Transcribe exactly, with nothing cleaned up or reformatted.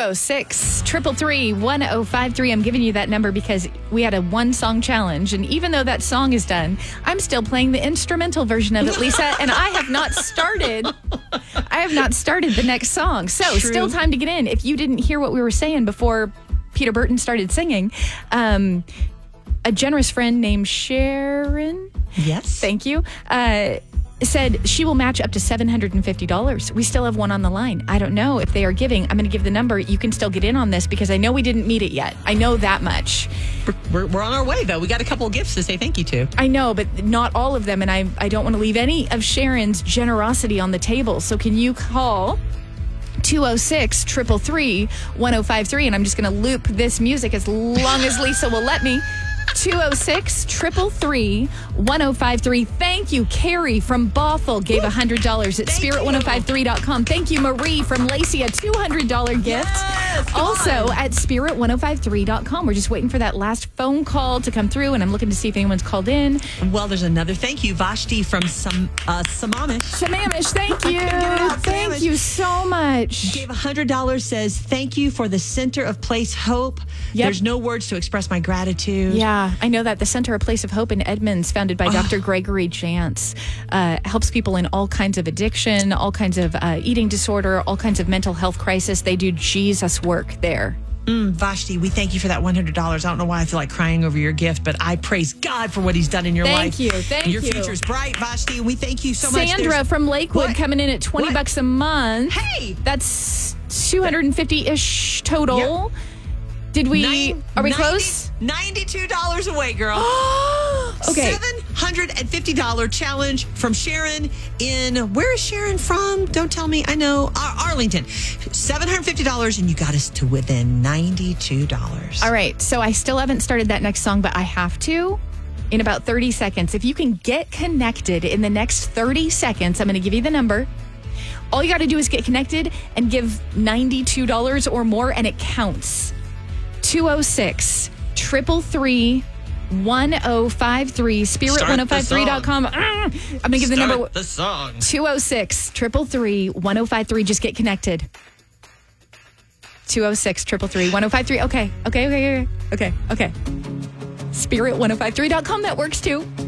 oh six, three three three, one oh five three. I'm giving you that number because we had a one-song challenge, and even though that song is done, I'm still playing the instrumental version of it, Lisa, and I have not started. I have not started the next song. So, True. Still time to get in. If you didn't hear what we were saying before Peter Burton started singing, um, a generous friend named Sharon, Yes. thank you, uh, said she will match up to seven hundred fifty dollars. We still have one on the line. I don't know if they are giving. I'm going to give the number. You can still get in on this because I know we didn't meet it yet. I know that much. We're, we're on our way, though. We got a couple of gifts to say thank you to. I know, but not all of them. And I, I don't want to leave any of Sharon's generosity on the table. So can you call two oh six, three three three, one oh five three? And I'm just going to loop this music as long as Lisa will let me. two oh six, three three three, one oh five three. Thank you. Carrie from Bothell gave one hundred dollars at spirit one oh five three dot com. Thank you. Marie from Lacey, a two hundred dollars gift. Yes, also on. at spirit one oh five three dot com. We're just waiting for that last phone call to come through, and I'm looking to see if anyone's called in. Well, there's another thank you. Vashti from Sam, uh, Sammamish. Shamamish, thank you. Out, Thank Sammamish. you so much. Gave one hundred dollars, says, thank you for the Center of Place Hope. Yep. There's no words to express my gratitude. Yeah, I know that. The Center, a Place of Hope in Edmonds, founded by Doctor Gregory Jantz, uh, helps people in all kinds of addiction, all kinds of uh, eating disorder, all kinds of mental health crisis. They do Jesus work there. Mm, Vashti, we thank you for that one hundred dollars. I don't know why I feel like crying over your gift, but I praise God for what he's done in your Thank life. you, thank your you. future is bright, Vashti, and we thank you so much. Sandra There's- from Lakewood What? coming in at twenty What? bucks a month. Hey! That's two hundred fifty-ish total. Yep. Did we, Nine- are we ninety close? ninety-two dollars away, girl. Okay. seven hundred fifty dollars challenge from Sharon in, where is Sharon from? Don't tell me. I know. Ar- Arlington. seven hundred fifty dollars, and you got us to within ninety-two dollars. All right, so I still haven't started that next song, but I have to in about thirty seconds. If you can get connected in the next thirty seconds, I'm going to give you the number. All you got to do is get connected and give ninety-two dollars or more, and it counts. two oh six, three three three, one oh five three, spirit one oh five three dot com. I'm going to give the number. the song. two oh six, three three three, one oh five three. Just get connected. two oh six, three three three, one oh five three. Okay, okay, okay, okay, okay, okay. spirit one oh five three dot com. That works too.